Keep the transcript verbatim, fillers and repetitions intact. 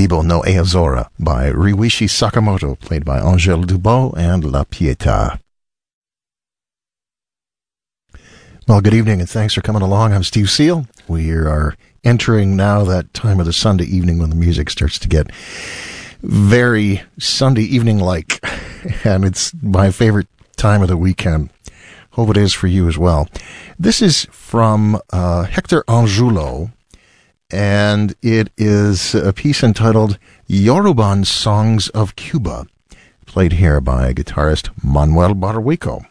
Bibo no Eazora by Ryuichi Sakamoto, played by Angèle Dubot and La Pietà. Well, good evening and thanks for coming along. I'm Steve Seal. We are entering now that time of the Sunday evening when the music starts to get very Sunday evening-like, and it's my favorite time of the weekend. Hope it is for you as well. This is from uh, Hector Angulo, and it is a piece entitled Yoruban Songs of Cuba, played here by guitarist Manuel Barwico.